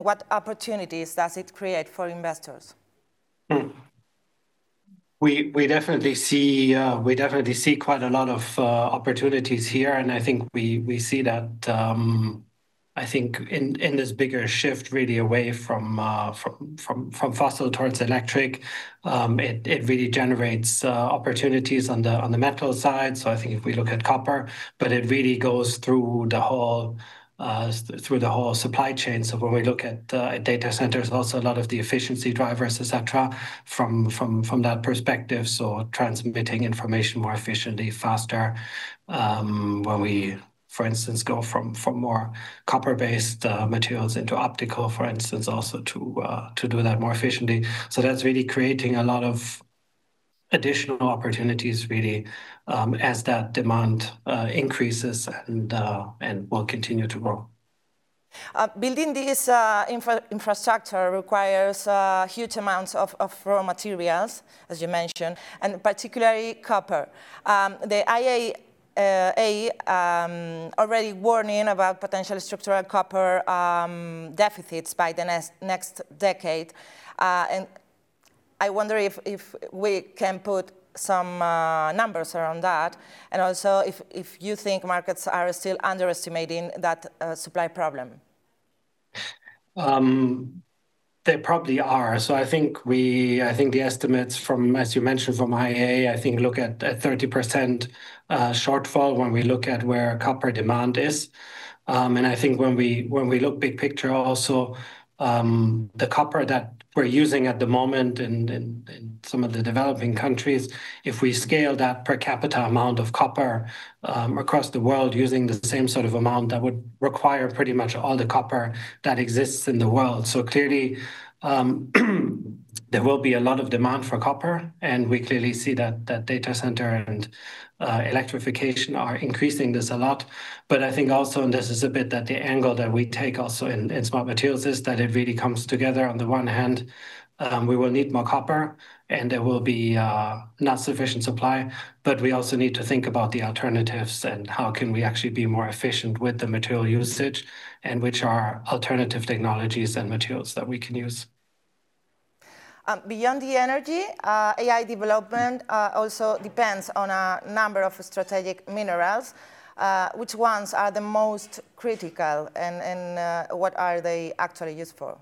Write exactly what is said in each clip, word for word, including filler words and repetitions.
what opportunities does it create for investors? Hmm. We we definitely see uh, we definitely see quite a lot of uh, opportunities here, and I think we we see that um, I think in in this bigger shift really away from uh, from from from fossil towards electric, um, it it really generates uh, opportunities on the on the metal side. So I think if we look at copper, but it really goes through the whole. Uh, through the whole supply chain. So when we look at, uh, at data centers, also a lot of the efficiency drivers, et cetera, from, from, from that perspective. So transmitting information more efficiently, faster. Um, when we, for instance, go from, from more copper-based uh, materials into optical, for instance, also to, uh, to do that more efficiently. So that's really creating a lot of additional opportunities really um, as that demand uh, increases and uh, and will continue to grow. Uh, building this uh, infra infrastructure requires uh, huge amounts of, of raw materials, as you mentioned, and particularly copper. Um, the I A E A um, already warning about potential structural copper um, deficits by the next, next decade. Uh, and I wonder if, if we can put some uh, numbers around that, and also if, if you think markets are still underestimating that uh, supply problem. Um, they probably are. So I think we, I think the estimates from, as you mentioned, from I A E A, I think look at a thirty percent uh, shortfall when we look at where copper demand is. Um, and I think when we when we look big picture also, um, the copper that we're using at the moment in, in, in some of the developing countries, if we scale that per capita amount of copper um, across the world using the same sort of amount, that would require pretty much all the copper that exists in the world. So clearly, um, there will be a lot of demand for copper, and we clearly see that that data center and uh, electrification are increasing this a lot. But I think also, and this is a bit that the angle that we take also in, in Smart Materials is that it really comes together. On the one hand, um, we will need more copper, and there will be uh, not sufficient supply, but we also need to think about the alternatives and how can we actually be more efficient with the material usage, and which are alternative technologies and materials that we can use. Um, beyond the energy, uh, A I development uh, also depends on a number of strategic minerals. Uh, which ones are the most critical, and, and uh, what are they actually used for?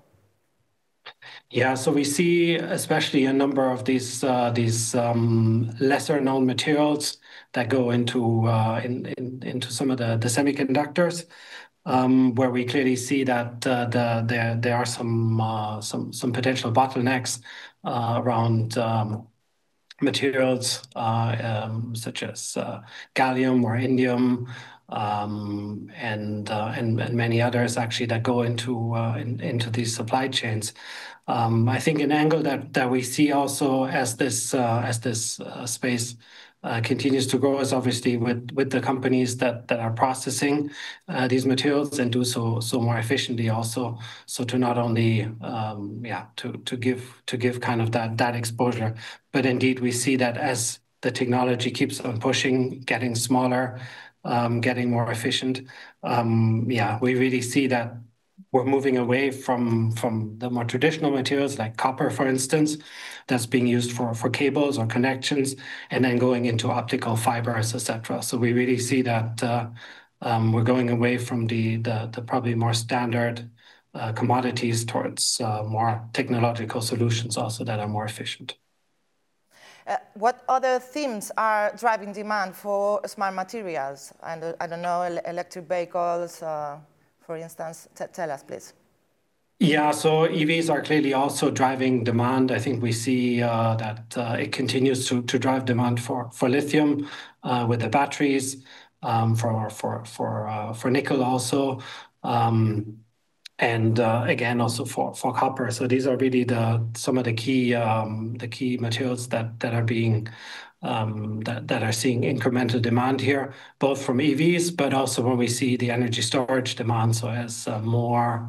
Yeah, so we see especially a number of these uh, these um, lesser known materials that go into uh, in, in, into some of the, the semiconductors. Um, where we clearly see that uh, the, there there are some uh, some some potential bottlenecks uh, around um, materials uh, um, such as uh, gallium or indium, um, and, uh, and and many others actually that go into uh, in, into these supply chains. Um, I think an angle that that we see also as this uh, as this uh, space Uh, continues to grow is obviously with with the companies that that are processing uh, these materials and do so so more efficiently also. So to not only um, yeah to to give to give kind of that that exposure, but indeed we see that as the technology keeps on pushing, getting smaller, um, getting more efficient. Um, yeah, we really see that we're moving away from from the more traditional materials like copper, for instance, that's being used for for cables or connections, and then going into optical fibers, et cetera. So we really see that uh, um, we're going away from the the, the probably more standard uh, commodities towards uh, more technological solutions also that are more efficient. Uh, what other themes are driving demand for smart materials? And uh, I don't know, electric vehicles. Uh, For instance, T tell us, please. Yeah, so E Vs are clearly also driving demand. I think we see uh, that uh, it continues to, to drive demand for, for lithium uh, with the batteries, um, for for for uh, for nickel also, um, and uh, again also for, for copper. So these are really the some of the key um, the key materials that that are being Um, that, that are seeing incremental demand here, both from E Vs, but also when we see the energy storage demand. So as uh, more,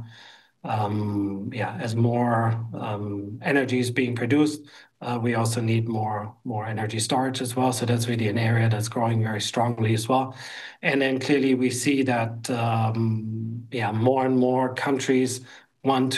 um, yeah, as more um, energy is being produced, uh, we also need more more energy storage as well. So that's really an area that's growing very strongly as well. And then clearly we see that, um, yeah, more and more countries want to